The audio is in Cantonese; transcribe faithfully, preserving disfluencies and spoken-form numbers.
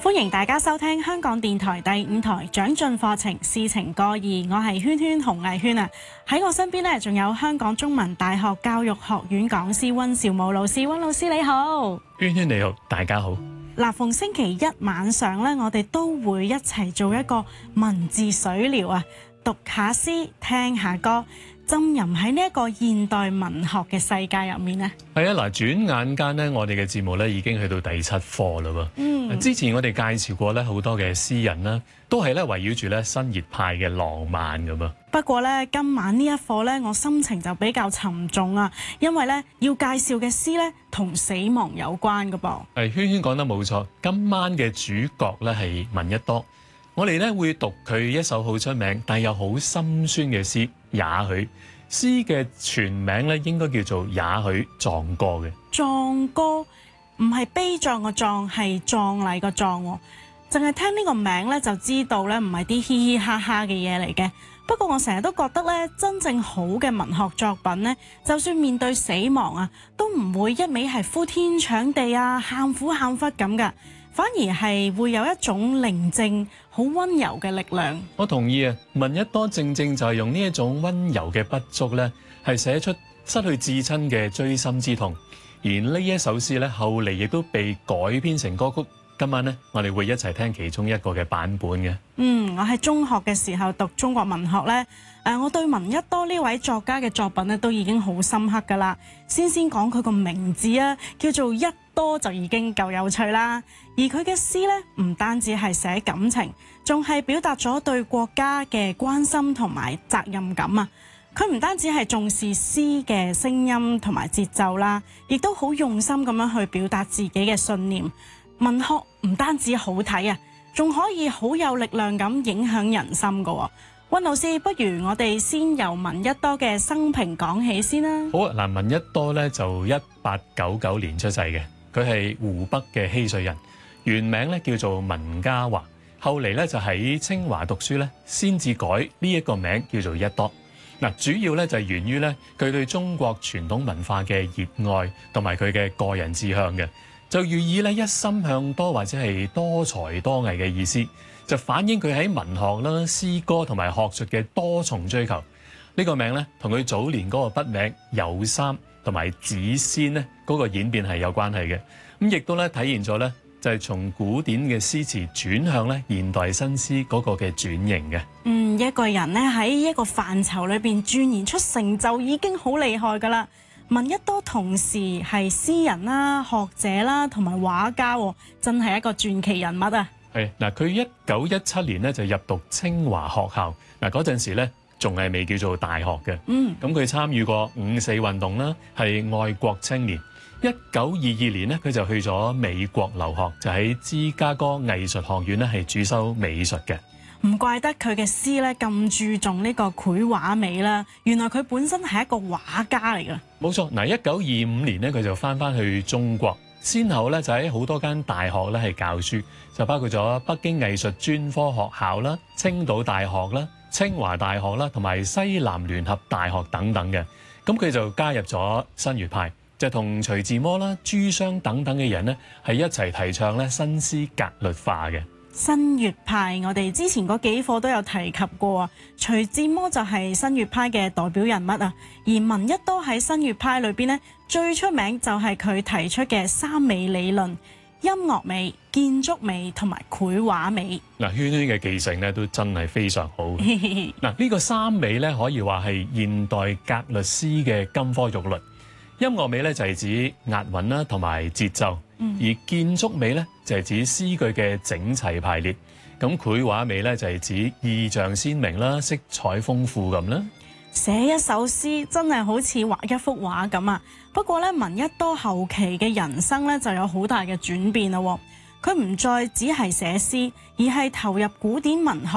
歡迎大家收聽香港電台第五台長進課程事情個二，我係圈圈洪藝圈啊！喺我身邊呢，仲有香港中文大學教育學院講師溫兆武老師，溫老師你好。 圈圈你好，大家好。 嗱，逢星期一晚上呢，我哋都會一齊做一個文字水療啊，讀下詩，聽下歌，浸淫喺呢一個現代文學嘅世界入面呢。 係啊，嗱，轉眼間呢，我哋嘅節目咧已經去到第七課啦喎。嗯，之前我哋介紹過咧好多嘅詩人啦，都係咧圍繞住咧新月派嘅浪漫噶噃。 不過咧，今晚呢一課咧，我心情就比較沉重啊，因為咧要介紹嘅詩咧同死亡有關噶噃。 係，圈圈講得冇錯，今晚嘅主角咧係聞一多。我哋咧會讀佢一首好出名但又好心酸嘅詩《也許》。詩嘅全名咧應該叫做《也許壯歌》嘅。壯歌唔係悲壯個壯，係壯麗個壯喎。淨係聽呢個名咧就知道咧唔係啲嘻嘻哈哈嘅嘢嚟嘅。不過我成日都覺得咧，真正好嘅文學作品咧，就算面對死亡啊，都唔會一味係呼天搶地啊，喊苦喊忽咁噶。反而係會有一種寧靜、好溫柔嘅力量。我同意啊，聞一多正正就係用呢一種溫柔嘅筆觸咧，係寫出失去至親嘅錐心之痛。而呢一首詩咧，後嚟亦都被改編成歌曲。今晚咧，我哋會一齊聽其中一個嘅版本嘅。嗯，我喺中學嘅時候讀中國文學咧，誒，我對聞一多呢位作家嘅作品咧都已經好深刻噶啦。先先講佢個名字啊，叫做一多就已經夠有趣啦。而佢嘅詩咧，唔單止係寫感情，仲係表達咗對國家嘅關心同埋責任感啊。佢唔單止係重視詩嘅聲音同埋節奏啦，亦都好用心咁樣去表達自己嘅信念。文學唔單止好睇啊，仲可以好有力量咁影響人心噶。溫老師，不如我哋先由聞一多嘅生平講起先啦。好啊，嗱，聞一多咧就一八九九年出世嘅，佢係湖北嘅希水人，原名咧叫做聞家華，後嚟咧就喺清華讀書咧，先至改呢一個名叫做一多。嗱，主要咧就係源於咧佢對中國傳統文化嘅熱愛同埋佢嘅個人志向嘅。就寓意咧一心向多或者係多才多藝嘅意思，就反映佢喺文學啦、詩歌同埋學術嘅多重追求。呢個名咧同佢早年嗰個筆名有三同埋子仙咧嗰個演變係有關係嘅。咁亦都咧體現咗咧就係從古典嘅詩詞轉向咧現代新詩嗰個嘅轉型嘅。嗯，一個人咧喺一個範疇裏邊鑽研出成就已經好厲害噶啦。聞一多同時係詩人啦、學者啦同埋畫家，真係一個傳奇人物啊！係嗱，佢一九一七年咧就入讀清華學校，嗱嗰陣時咧仲係未叫做大學嘅。嗯，咁佢參與過五四運動啦，係愛國青年。一九二二年咧，佢就去咗美國留學，就喺芝加哥藝術學院咧係主修美術嘅。唔怪得佢嘅詩咧咁注重呢個繪畫美啦，原來佢本身係一個畫家嚟㗎。冇錯，嗱，一九二五年咧，佢就翻翻去中國，先後咧就喺好多間大學咧係教書，就包括咗北京藝術專科學校啦、青島大學啦、清華大學啦，同埋西南聯合大學等等嘅。咁佢就加入咗新月派，就同徐志摩啦、朱湘等等嘅人呢係一齊提倡咧新詩格律化嘅。新月派，我哋之前嗰幾課都有提及過啊。徐志摩就係新月派嘅代表人物啊，而聞一多喺新月派裏邊呢，最出名就係佢提出嘅三美理論：音樂美、建築美同埋繪畫美。嗱，圈圈嘅記性咧都真係非常好。嗱，呢個三美咧可以話係現代格律詩嘅金科玉律。音樂美咧就係指押韻啦同埋節奏。而建築美咧就係指詩句嘅整齊排列，咁繪畫美咧就係指意象鮮明啦、色彩豐富咁啦。寫一首詩真係好似畫一幅畫咁啊！不過咧，聞一多後期嘅人生咧就有好大嘅轉變啦。佢唔再只係寫詩，而係投入古典文學。